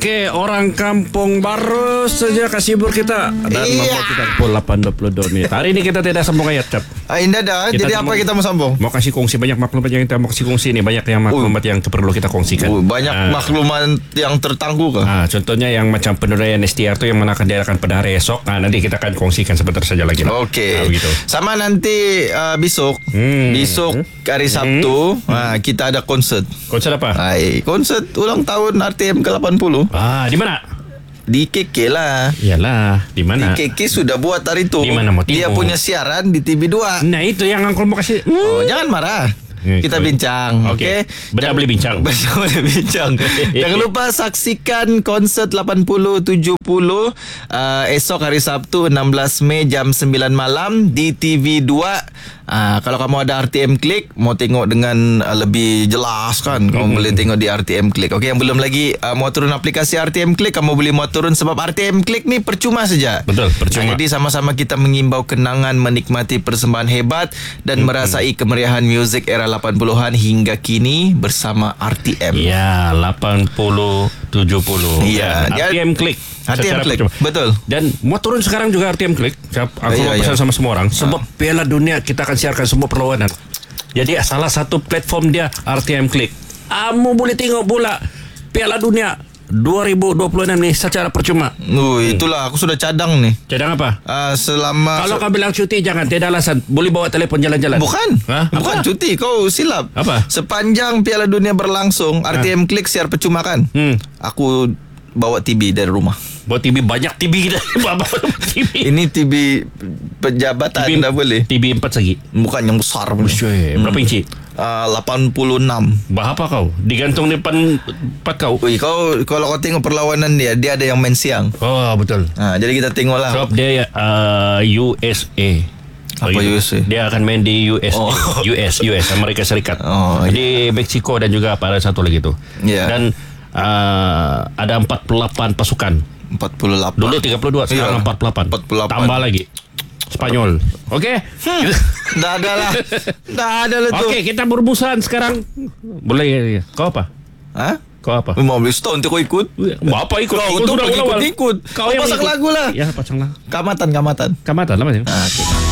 Okey, orang kampung baru saja kasih hibur kita dan membuat kita pukul 8.22 minit. Hari ini kita tidak sambung ayat, Cap. Indah dah. Jadi apa kita mau sambung? Mau kasih kongsi banyak maklumat yang kita mau kasih kongsi ni. Banyak yang maklumat yang perlu kita kongsikan. Banyak maklumat yang tertangguh ke? Contohnya yang macam penundaan STR tu yang mana akan diadakan pada hari esok. Nanti kita akan kongsikan sebentar saja lagi lah. Okey. Begitu. Sama nanti besok hari Sabtu kita ada konsert. Konsert apa? Konsert ulang tahun RTM ke-80. Di mana? Di KK lah. Iyalah, di mana? Di KK sudah buat hari itu. Di mana mau Dia punya siaran di TV2. Nah, itu yang Uncle mau kasih. Jangan marah. Kita bincang. Okey. Benar boleh bincang. Benar boleh bincang. Jangan lupa saksikan konsert 80-70 esok hari Sabtu 16 Mei jam 9 malam di TV2. Kalau kamu ada RTM Click, mau tengok dengan lebih jelas kan, kamu boleh tengok di RTM Click. Okey, yang belum lagi mau turun aplikasi RTM Click, kamu boleh mau turun sebab RTM Click ni percuma saja. Betul, percuma. Jadi sama-sama kita mengimbau kenangan, menikmati persembahan hebat dan merasai kemeriahan muzik era 80-an hingga kini bersama RTM. Ya, 80-70. Ya, RTM Click. RTM Click, betul. Dan mau turun sekarang juga RTM Click. Aku mau pesan sama semua orang. Sebab Piala Dunia kita akan siarkan semua perlawanan. Jadi salah satu platform dia RTM Click. Kamu boleh tengok bola Piala Dunia 2026 ni secara percuma. Itulah aku sudah cadang ni. Cadang apa? Selama kalau kau bilang cuti, jangan, tidak alasan. Boleh bawa telefon jalan-jalan. Bukan. Apa? Bukan cuti, kau silap. Apa? Sepanjang Piala Dunia berlangsung, RTM Click siar percuma kan? Aku bawa TV dari rumah. Bawa TV, banyak TV kita. TV. Ini TV pejabatan, TV, dah boleh. TV 4 segi. Bukan yang besar. Berapa inci? 86. Berapa kau? Digantung depan 4 kau. Kalau kau tengok perlawanan dia ada yang main siang. Oh, betul. Jadi kita tengoklah. Sebab dia USA. Apa USA? Dia akan main di US, Amerika Serikat. Di Meksiko dan juga ada satu lagi tu. Dan ada 48 pasukan. 48. Dulu 32, sekarang 48. Tambah lagi Spanyol. Okey. Dah ada lah. Tu. Okey, kita berbusan sekarang. Boleh. Kau apa? Kau apa? Mau beli stone nanti kau ikut. Apa ikut? Ikut. Kau yang pasang lagu lah. Ya, pasang lagu. Kamatan. Kamatan lah. Okay.